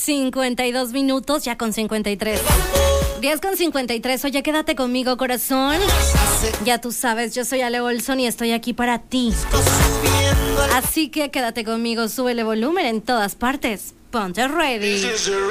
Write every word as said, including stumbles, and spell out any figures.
cincuenta y dos minutos, ya con cincuenta y tres. diez con cincuenta y tres. Oye, quédate conmigo, corazón. Ya tú sabes, yo soy Ale Olson y estoy aquí para ti. Así que quédate conmigo, súbele volumen en todas partes. Ponte ready.